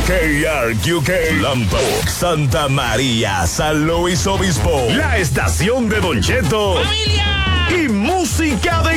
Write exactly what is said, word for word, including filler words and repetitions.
K R Q K, Lambert, Santa María, San Luis Obispo, la estación de Don Cheto. ¡Familia! Y música de